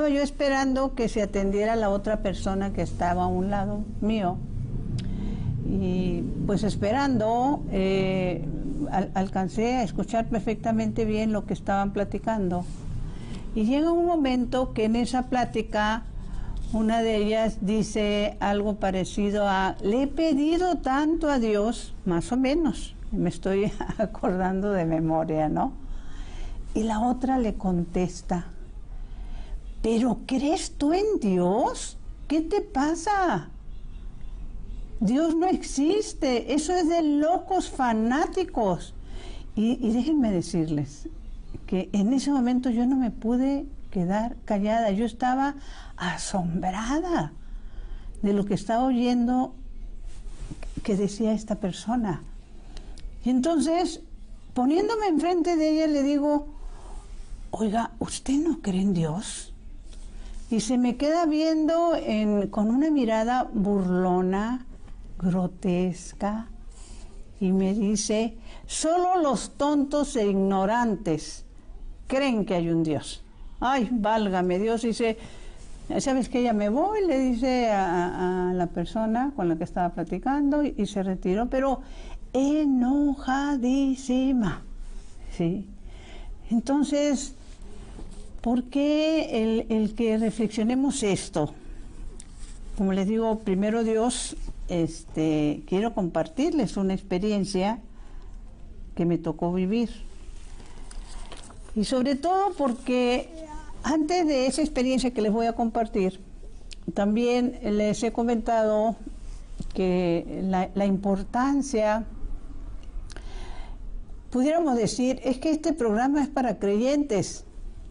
estaba yo esperando que se atendiera la otra persona que estaba a un lado mío. Y pues esperando, alcancé a escuchar perfectamente bien lo que estaban platicando. Y llega un momento que en esa plática una de ellas dice algo parecido a: le he pedido tanto a Dios, más o menos, me estoy acordando de memoria, ¿no? Y la otra le contesta: ¿pero crees tú en Dios? ¿Qué te pasa? Dios no existe, eso es de locos fanáticos. Y déjenme decirles que en ese momento yo no me pude quedar callada, yo estaba asombrada de lo que estaba oyendo que decía esta persona. Y entonces, poniéndome enfrente de ella, le digo: oiga, ¿usted no cree en Dios? Y se me queda viendo con una mirada burlona, grotesca, y me dice: solo los tontos e ignorantes creen que hay un Dios. Ay, válgame Dios. Dice: ¿sabes qué? Ya me voy, le dice a la persona con la que estaba platicando, y se retiró, pero enojadísima, ¿sí? Entonces, ¿por qué el que reflexionemos esto? Como les digo, primero Dios, quiero compartirles una experiencia que me tocó vivir. Y sobre todo porque antes de esa experiencia que les voy a compartir, también les he comentado que la importancia, pudiéramos decir, es que este programa es para creyentes,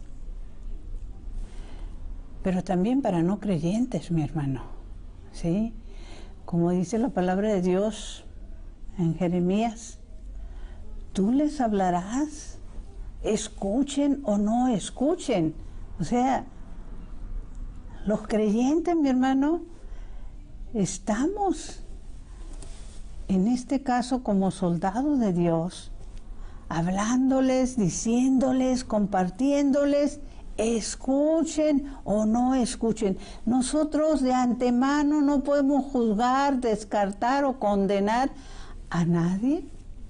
pero también para no creyentes, mi hermano, ¿sí? Como dice la palabra de Dios en Jeremías: tú les hablarás, escuchen o no escuchen. O sea, los creyentes, mi hermano, estamos en este caso como soldados de Dios, hablándoles, diciéndoles, compartiéndoles, escuchen o no escuchen. Nosotros de antemano no podemos juzgar, descartar o condenar a nadie,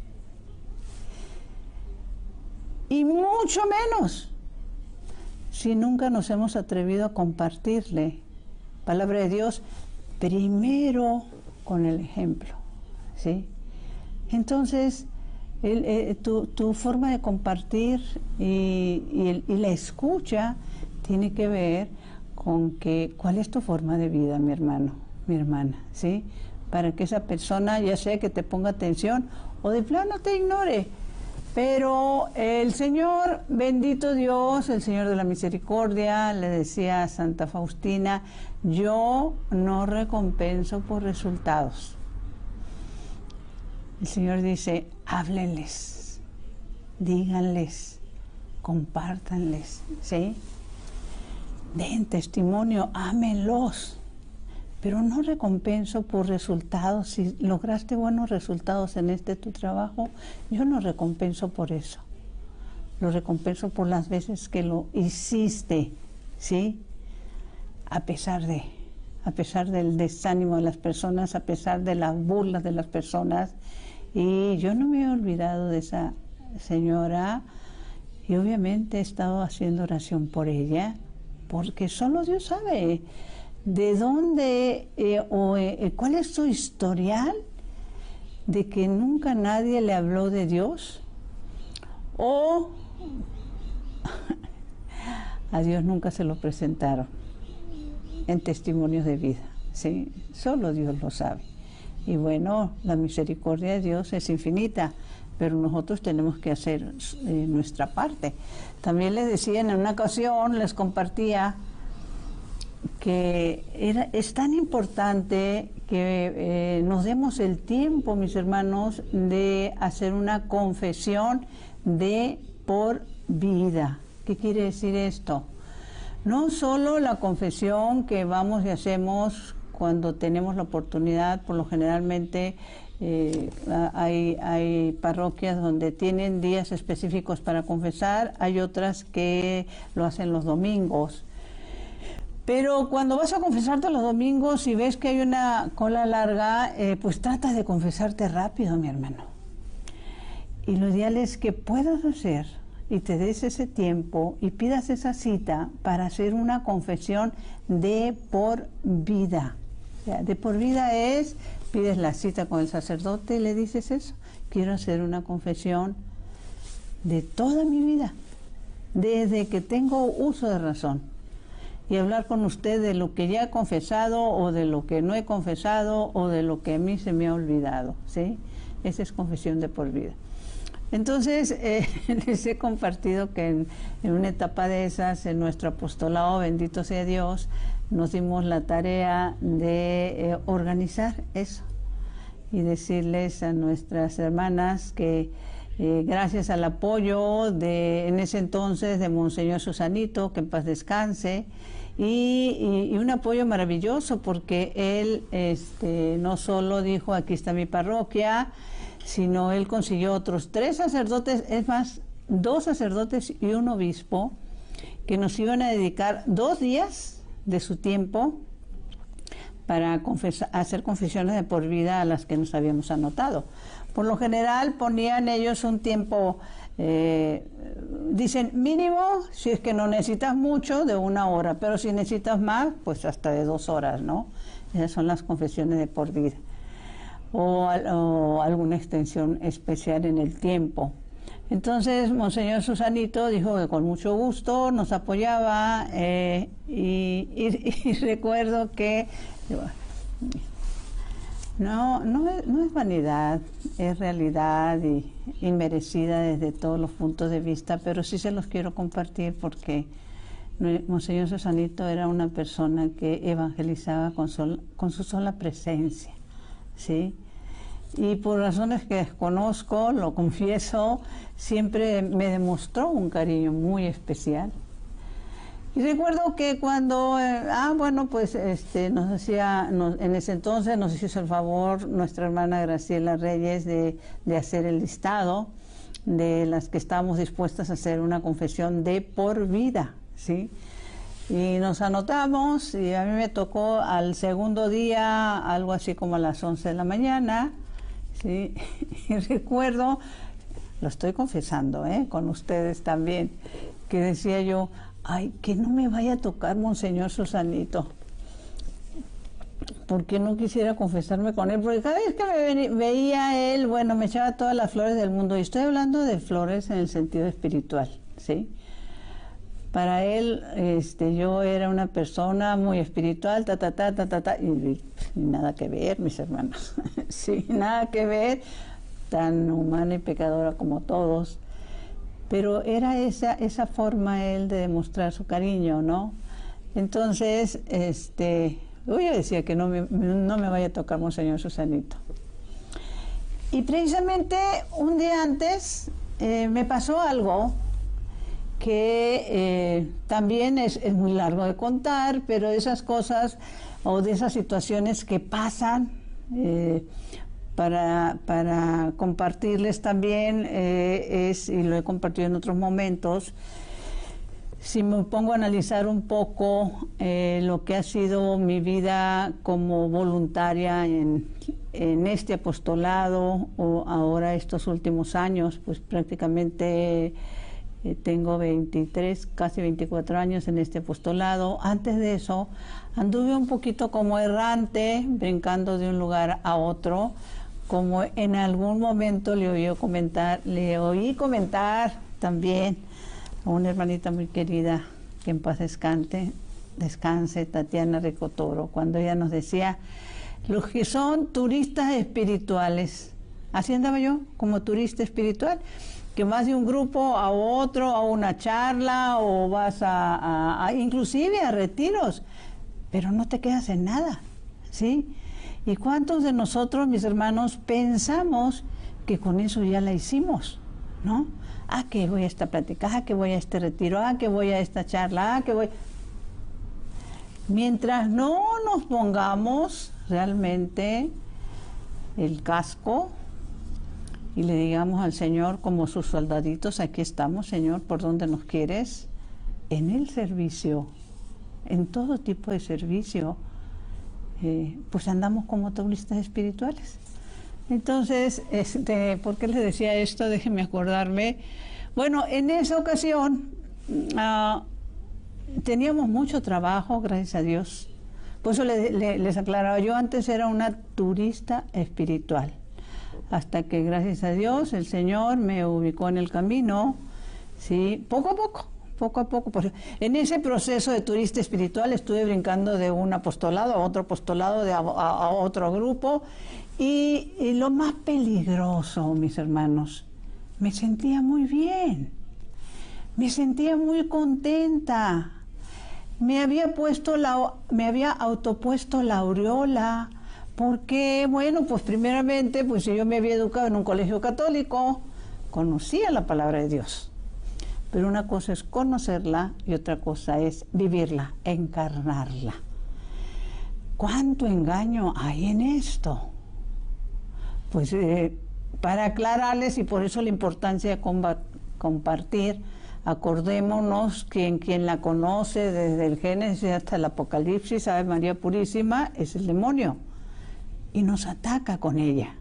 y mucho menos si nunca nos hemos atrevido a compartirle palabra de Dios, primero con el ejemplo, ¿sí? Entonces, tu forma de compartir y la escucha tiene que ver con cuál es tu forma de vida, mi hermano, mi hermana, ¿sí? Para que esa persona, ya sea que te ponga atención o de plano te ignore. Pero el Señor, bendito Dios, el Señor de la misericordia, le decía a Santa Faustina: yo no recompenso por resultados. El Señor dice: háblenles, díganles, compártanles, ¿sí? Den testimonio, ámenlos, pero no recompenso por resultados. Si lograste buenos resultados en tu trabajo, yo no recompenso por eso. Lo recompenso por las veces que lo hiciste, ¿sí? A pesar del desánimo de las personas, a pesar de las burlas de las personas. Y yo no me he olvidado de esa señora, y obviamente he estado haciendo oración por ella, porque solo Dios sabe de dónde cuál es su historial de que nunca nadie le habló de Dios, o a Dios nunca se lo presentaron en testimonios de vida, ¿sí? Solo Dios lo sabe. Y bueno, la misericordia de Dios es infinita, pero nosotros tenemos que hacer nuestra parte. También les decía, en una ocasión les compartía que es tan importante que nos demos el tiempo, mis hermanos, de hacer una confesión de por vida. ¿Qué quiere decir esto? No solo la confesión que vamos y hacemos cuando tenemos la oportunidad. Por lo generalmente hay parroquias donde tienen días específicos para confesar, hay otras que lo hacen los domingos. Pero cuando vas a confesarte los domingos y ves que hay una cola larga, pues tratas de confesarte rápido, mi hermano. Y lo ideal es que puedas hacer y te des ese tiempo y pidas esa cita para hacer una confesión de por vida. O sea, de por vida es, pides la cita con el sacerdote y le dices eso. Quiero hacer una confesión de toda mi vida, desde que tengo uso de razón. Y hablar con usted de lo que ya he confesado o de lo que no he confesado o de lo que a mí se me ha olvidado, ¿sí? Esa es confesión de por vida. Entonces, les he compartido que en una etapa de esas, en nuestro apostolado, bendito sea Dios, nos dimos la tarea de organizar eso y decirles a nuestras hermanas que gracias al apoyo en ese entonces de Monseñor Susanito, que en paz descanse, y un apoyo maravilloso porque él no solo dijo aquí está mi parroquia, sino él consiguió otros 3 sacerdotes, es más, 2 sacerdotes y un obispo que nos iban a dedicar 2 días de su tiempo para hacer confesiones de por vida a las que nos habíamos anotado. Por lo general ponían ellos un tiempo, dicen mínimo, si es que no necesitas mucho, de 1 hora, pero si necesitas más, pues hasta de 2 horas, ¿no? Esas son las confesiones de por vida. O alguna extensión especial en el tiempo. Entonces, Monseñor Susanito dijo que con mucho gusto nos apoyaba y recuerdo que no es vanidad, es realidad y inmerecida desde todos los puntos de vista, pero sí se los quiero compartir porque Monseñor Susanito era una persona que evangelizaba con su sola presencia, ¿sí? Y por razones que desconozco, lo confieso, siempre me demostró un cariño muy especial. Y recuerdo que cuando, pues en ese entonces nos hizo el favor nuestra hermana Graciela Reyes de hacer el listado de las que estábamos dispuestas a hacer una confesión de por vida, ¿sí? Y nos anotamos y a mí me tocó al segundo día, algo así como a las 11 de la mañana, ¿sí? Y recuerdo, lo estoy confesando, con ustedes también, que decía yo, ay, que no me vaya a tocar Monseñor Susanito, porque no quisiera confesarme con él, porque cada vez que me veía él, bueno, me echaba todas las flores del mundo, y estoy hablando de flores en el sentido espiritual, ¿sí? Para él, yo era una persona muy espiritual, y nada que ver, mis hermanos, sí, nada que ver, tan humana y pecadora como todos, pero era esa forma él de demostrar su cariño, ¿no? Entonces, yo decía que no me vaya a tocar Monseñor Susanito. Y precisamente un día antes me pasó algo que también es muy largo de contar, pero esas cosas o de esas situaciones que pasan para compartirles también, y lo he compartido en otros momentos, si me pongo a analizar un poco lo que ha sido mi vida como voluntaria en este apostolado, o ahora estos últimos años, pues prácticamente tengo 23, casi 24 años en este apostolado. Antes de eso anduve un poquito como errante, brincando de un lugar a otro, como en algún momento le oí comentar también a una hermanita muy querida, que en paz descanse, Tatiana Ricotoro, cuando ella nos decía, los que son turistas espirituales, así andaba yo, como turista espiritual, que vas de un grupo a otro, a una charla, o vas inclusive a retiros, pero no te quedas en nada, ¿sí? ¿Y cuántos de nosotros, mis hermanos, pensamos que con eso ya la hicimos, ¿no? Que voy a esta plática, que voy a este retiro, que voy a esta charla, que voy... Mientras no nos pongamos realmente el casco y le digamos al Señor, como sus soldaditos, aquí estamos, Señor, ¿por dónde nos quieres? En el servicio, en todo tipo de servicio, pues andamos como turistas espirituales. Entonces, ¿por qué les decía esto? Déjenme acordarme. Bueno, en esa ocasión teníamos mucho trabajo, gracias a Dios. Por eso les aclaraba, yo antes era una turista espiritual, hasta que gracias a Dios el Señor me ubicó en el camino, ¿sí? Poco a poco. En ese proceso de turista espiritual estuve brincando de un apostolado a otro apostolado, a otro grupo, y lo más peligroso, mis hermanos, me sentía muy bien, me sentía muy contenta. Me había autopuesto la aureola, porque, bueno, pues primeramente, pues yo me había educado en un colegio católico, conocía la palabra de Dios. Pero una cosa es conocerla y otra cosa es vivirla, encarnarla. ¿Cuánto engaño hay en esto? Pues para aclararles, y por eso la importancia de compartir, acordémonos que quien la conoce desde el Génesis hasta el Apocalipsis, Ave María Purísima, es el demonio y nos ataca con ella.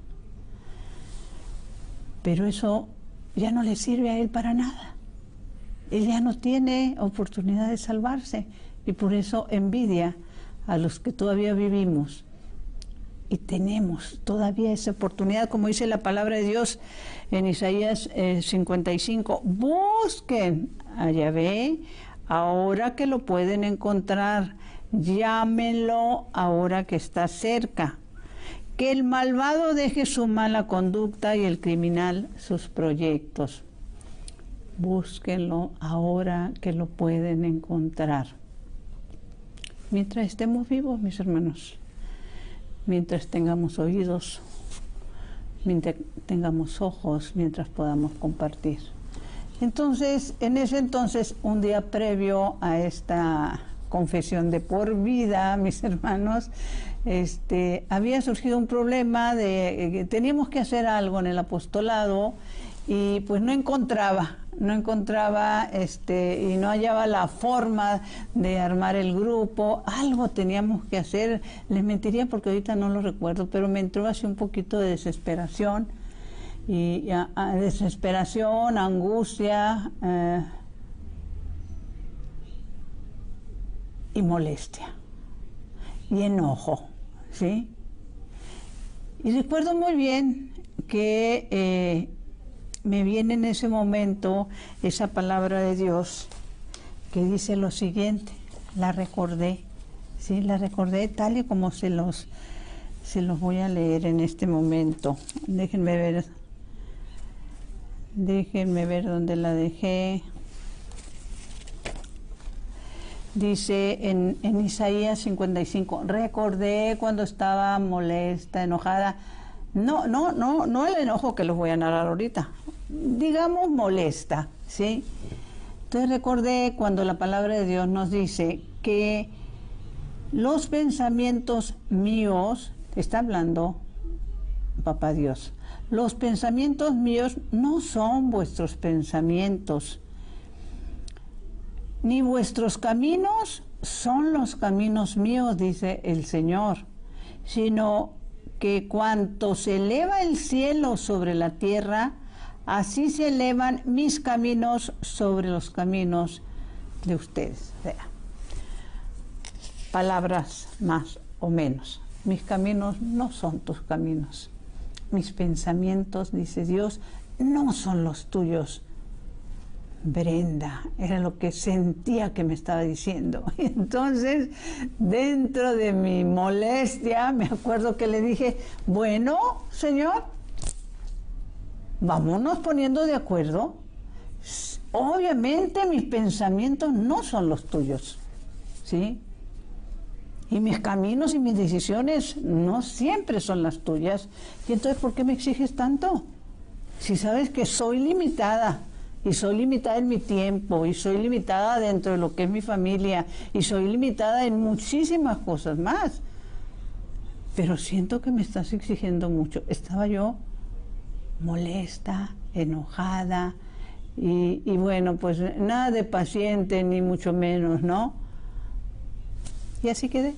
Pero eso ya no le sirve a él para nada. Él ya no tiene oportunidad de salvarse y por eso envidia a los que todavía vivimos y tenemos todavía esa oportunidad, como dice la palabra de Dios en Isaías 55, busquen a Yahvé ahora que lo pueden encontrar, llámenlo ahora que está cerca, que el malvado deje su mala conducta y el criminal sus proyectos. Búsquenlo ahora que lo pueden encontrar. Mientras estemos vivos, mis hermanos, mientras tengamos oídos, mientras tengamos ojos, mientras podamos compartir. Entonces, en ese entonces, un día previo a esta confesión de por vida, mis hermanos, había surgido un problema de que teníamos que hacer algo en el apostolado y pues no encontraba y no hallaba la forma de armar el grupo. Algo teníamos que hacer, les mentiría porque ahorita no lo recuerdo, pero me entró así un poquito de desesperación, desesperación, angustia y molestia y enojo, ¿sí? Y recuerdo muy bien que me viene en ese momento esa palabra de Dios que dice lo siguiente, la recordé, ¿sí? La recordé tal y como se los voy a leer en este momento. Déjenme ver dónde la dejé. Dice en Isaías 55, recordé cuando estaba molesta, enojada. No el enojo que los voy a narrar ahorita, digamos molesta, ¿sí? Entonces recordé cuando la palabra de Dios nos dice que los pensamientos míos, está hablando Papá Dios, los pensamientos míos no son vuestros pensamientos, ni vuestros caminos son los caminos míos, dice el Señor, sino que cuanto se eleva el cielo sobre la tierra, así se elevan mis caminos sobre los caminos de ustedes. O sea, palabras más o menos. Mis caminos no son tus caminos. Mis pensamientos, dice Dios, no son los tuyos. Brenda, era lo que sentía que me estaba diciendo. Y entonces, dentro de mi molestia, me acuerdo que le dije, bueno, Señor, vámonos poniendo de acuerdo. Obviamente mis pensamientos no son los tuyos, ¿sí? Y mis caminos y mis decisiones no siempre son las tuyas. Y entonces, ¿por qué me exiges tanto? Si sabes que soy limitada. Y soy limitada en mi tiempo, y soy limitada dentro de lo que es mi familia, y soy limitada en muchísimas cosas más. Pero siento que me estás exigiendo mucho. Estaba yo molesta, enojada, y bueno, pues nada de paciente, ni mucho menos, ¿no? Y así quedé.